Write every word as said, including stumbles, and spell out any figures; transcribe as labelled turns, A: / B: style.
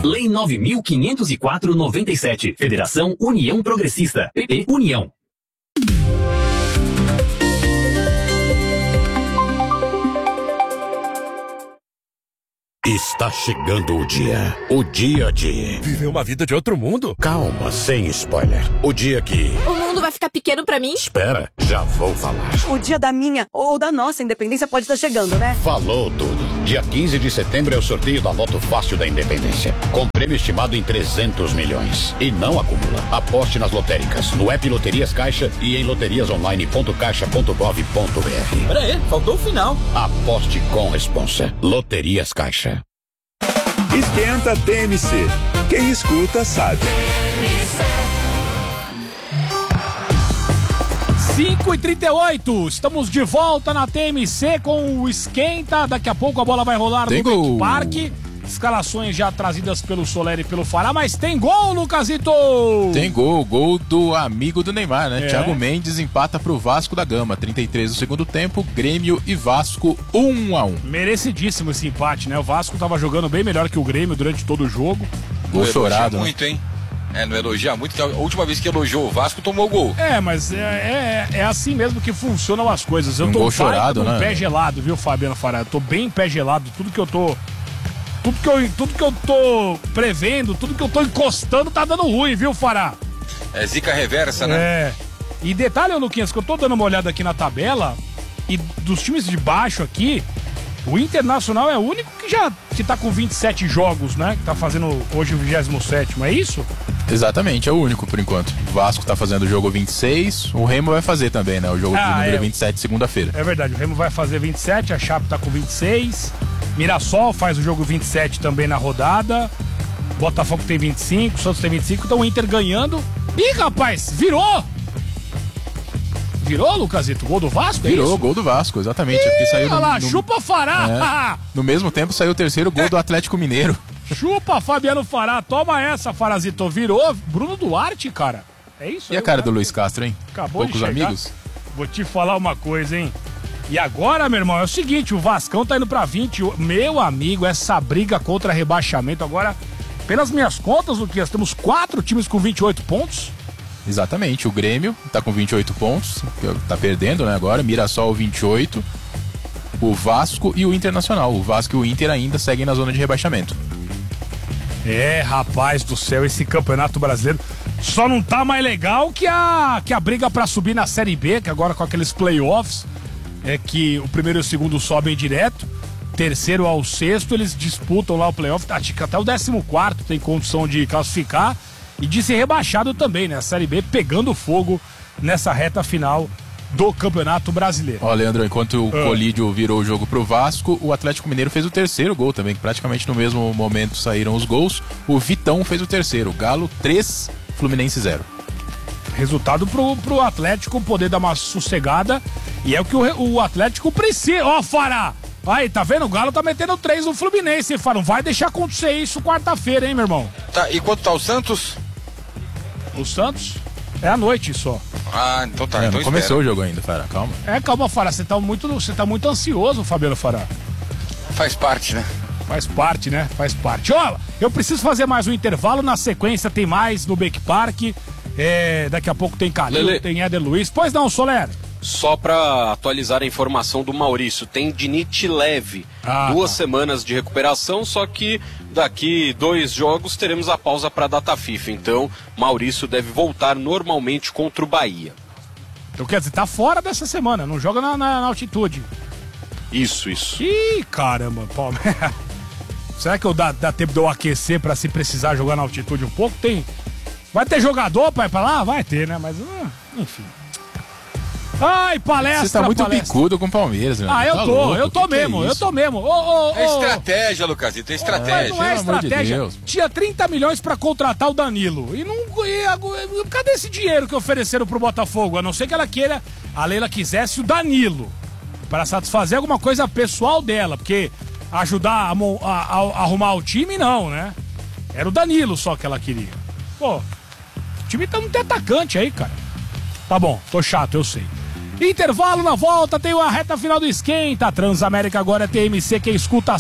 A: Lei nove mil quinhentos e quatro barra noventa e sete. Federação União Progressista. P P União.
B: Está chegando o dia. O dia de...
C: viver uma vida de outro mundo?
B: Calma, sem spoiler. O dia que...
D: o mundo vai ficar pequeno pra mim?
B: Espera, já vou falar.
E: O dia da minha ou da nossa independência pode estar chegando, né?
B: Falou tudo. Dia quinze de setembro é o sorteio da Loto Fácil da Independência. Com prêmio estimado em trezentos milhões. E não acumula. Aposte nas lotéricas, no app Loterias Caixa e em loterias online ponto caixa ponto gov ponto br.
F: Pera aí, faltou o final.
B: Aposte com responsa. Loterias Caixa.
C: Esquenta T M C. Quem escuta sabe.
G: cinco e trinta e oito, estamos de volta na T M C com o Esquenta. Daqui a pouco a bola vai rolar
H: tem
G: no
H: gol.
G: Beach Park. Escalações já trazidas pelo Soler e pelo Fará, mas tem gol, Lucasito!
H: Tem gol, gol do amigo do Neymar, né?
G: É.
H: Thiago Mendes empata pro Vasco da Gama, trinta e três do segundo tempo, Grêmio e Vasco um a um.
G: Merecidíssimo esse empate, né? O Vasco tava jogando bem melhor que o Grêmio durante todo o jogo.
H: Gol
F: Não
H: chorado, né?
F: muito, hein? É, não elogia muito, que a última vez que elogiou o Vasco tomou gol.
G: É, mas é, é, é assim mesmo que funcionam as coisas. Eu
H: Um
G: tô
H: gol
G: vai,
H: chorado,
G: tô com
H: né?
G: pé gelado, viu, Fabiano Fará? Eu tô bem pé gelado. Tudo que eu tô. Tudo que eu, tudo que eu tô prevendo, tudo que eu tô encostando tá dando ruim, viu, Fará?
F: É zica reversa, né?
G: É. E detalhe, Luquinhas, que eu tô dando uma olhada aqui na tabela, e dos times de baixo aqui, o Internacional é o único que já que tá com vinte e sete jogos, né? Que tá fazendo hoje o vigésimo sétimo, é isso?
H: Exatamente, é o único por enquanto. O Vasco tá fazendo o jogo vinte e seis, o Remo vai fazer também, né? O jogo
G: Ah,
H: de número
G: é.
H: vinte e sete, segunda-feira.
G: É verdade, o Remo vai fazer vinte e sete, a Chape tá com vinte e seis, Mirassol faz o jogo vinte e sete também na rodada, Botafogo tem vinte e cinco, Santos tem vinte e cinco, então o Inter ganhando. Ih, rapaz, virou! Virou, Lucasito? Gol do Vasco? É
H: Virou,
G: isso?
H: gol do Vasco, exatamente. Aqui saiu
G: Olha
H: no,
G: lá,
H: no-
G: chupa Fará!
H: é, no mesmo tempo saiu o terceiro gol do Atlético Mineiro.
G: Chupa Fabiano Fará, toma essa, Farazito. Virou Bruno Duarte, cara. É isso
H: E
G: aí,
H: a cara
G: cara?
H: do Luiz Castro, hein?
G: Acabou
H: Poucos
G: de chegar.
H: amigos.
G: Vou te falar uma coisa, hein? E agora, meu irmão, é o seguinte, o Vascão tá indo pra vinte. O- Meu amigo, essa briga contra rebaixamento agora, pelas minhas contas, Luquinhas, temos quatro times com vinte e oito pontos.
H: Exatamente, o Grêmio tá com vinte e oito pontos, tá perdendo, né, agora, Mirassol vinte e oito, o Vasco e o Internacional. O Vasco e o Inter ainda seguem na zona de rebaixamento.
G: É, rapaz do céu, esse campeonato brasileiro só não tá mais legal que a, que a briga pra subir na Série B, que agora com aqueles playoffs, é que o primeiro e o segundo sobem direto, terceiro ao sexto eles disputam lá o playoff, acho que até o décimo quarto tem condição de classificar e de ser rebaixado também, né? A Série B pegando fogo nessa reta final do Campeonato Brasileiro.
H: Ó, Leandro, enquanto o
G: Ah.
H: Colídio virou o jogo pro Vasco, o Atlético Mineiro fez o terceiro gol também, que praticamente no mesmo momento saíram os gols. O Vitão fez o terceiro, Galo três, Fluminense zero.
G: Resultado pro, pro Atlético poder dar uma sossegada. E é o que o, o Atlético precisa. Ó, Fará! Aí, tá vendo? O Galo tá metendo três no Fluminense. Fará, não vai deixar acontecer isso quarta-feira, hein, meu irmão?
F: Tá, e quanto tá o Santos?
G: O Santos é à noite só.
F: Ah, então tá.
H: É,
F: então
H: não começou
F: espera.
H: o jogo ainda, Fara, calma.
G: É, calma, Fará. Você tá muito, você tá muito ansioso, Fabiano Fará.
F: Faz parte, né?
G: Faz parte, né? Faz parte. Ó, eu preciso fazer mais um intervalo. Na sequência tem mais no Beach Park. É, daqui a pouco tem Calil,
I: Lelê.
G: tem Éder Luiz. Pois não, Soler.
I: Só pra atualizar a informação do Maurício, tem dinite leve,
G: Ah,
I: duas
G: tá.
I: semanas de recuperação, só que daqui dois jogos teremos a pausa pra data FIFA, então Maurício deve voltar normalmente contra o Bahia.
G: Então quer dizer, tá fora dessa semana, não joga na, na- na altitude.
I: Isso, isso.
G: Ih, caramba, Palmeiras. Será que eu dá, dá tempo de eu aquecer pra se precisar jogar na altitude um pouco? Tem. Vai ter jogador pra ir pra lá? Vai ter, né? Mas, ah, enfim. Ai, palestra,
H: Você tá muito
G: palestra.
H: bicudo com o Palmeiras, né?
G: Ah, eu
H: Tá
G: tô,
H: louco,
G: eu tô
H: que que é
G: mesmo, eu
H: isso?
G: tô mesmo. Ô, ô,
F: É
G: ô.
F: estratégia, Lucasito, é
G: Mas
F: estratégia.
G: não é
H: pelo amor de
G: estratégia.
H: Deus.
G: Tinha trinta milhões pra contratar o Danilo. E não. E, agora- cadê esse dinheiro que ofereceram pro Botafogo? A não ser que ela queira, a Leila quisesse o Danilo. Para satisfazer alguma coisa pessoal dela. Porque ajudar a, mo- a- a- a arrumar o time, não, né? Era o Danilo só que ela queria. Pô, o time tá muito atacante aí, cara. Tá bom, tô chato, eu sei. Intervalo na volta, tem a reta final do Esquenta. Transamérica agora é T M C, quem escuta